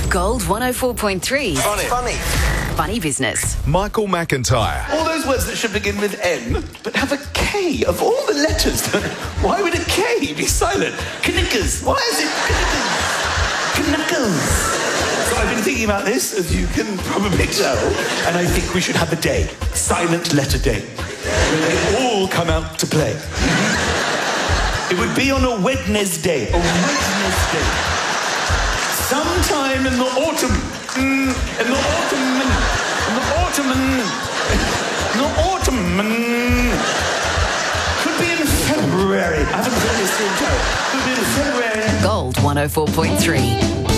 Gold 104.3. Funny business. Michael McIntyre. All those words that should begin with N, but have a K of all the letters. Why would a K be silent? Knickers. Why is it Knuckles? So I've been thinking about this, as you can probably tell, and I think we should have a day. Silent letter day. Where they all come out to play. It would be on a Wednesday. A Wednesday. Sometime in the autumn. In the autumn. Could be in February. I haven't put this in. Could be in February. Gold 104.3.